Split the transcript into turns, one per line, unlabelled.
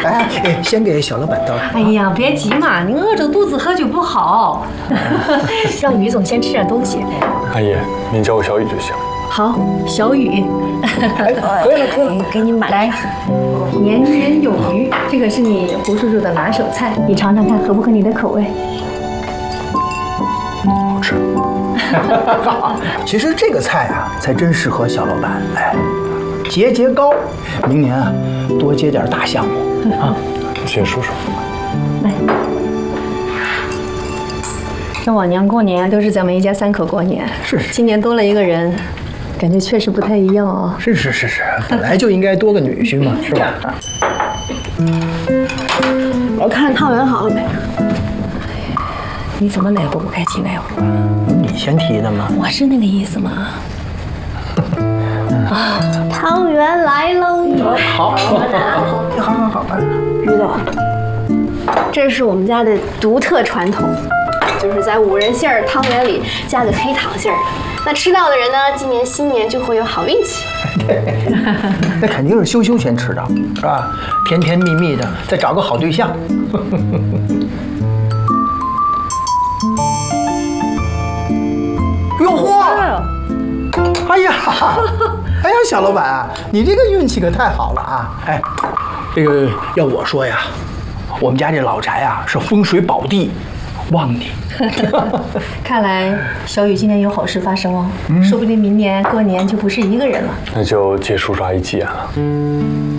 来，先给小老板倒。
哎呀，别急嘛，你饿着肚子喝酒不好。让于总先吃点东西。
阿姨，您叫我小雨就行。
好，小雨。
可以了，
给你买来。年年有余，这个是你胡叔叔的拿手菜，你尝尝看合不合你的口味。
好吃。
其实这个菜啊，才真适合小老板。哎，节高，明年啊，多接点大项目啊。
谢谢叔叔。
来，这往年过年都是咱们一家3口过年，
是
今年多了一个人，感觉确实不太一样啊。
是，本来就应该多个女婿嘛，是吧？
我看汤圆好了没？
你怎么哪步不该提哪步？
你先提的嘛。
我是那个意思吗？
汤圆来喽！
好，好。
于总，这是我们家的独特传统，就是在五仁馅儿汤圆里加个黑糖馅儿。那吃到的人呢，今年新年就会有好运气。
那肯定是羞先吃的，是吧？甜甜蜜蜜的，再找个好对象。哟嚯！哎呀，小老板，你这个运气可太好了啊！哎，这个要我说呀，我们家这老宅啊是风水宝地，旺你。
看来小雨今年有好事发生哦，说不定明年过年就不是一个人了。
那就借叔叔阿姨吉言了。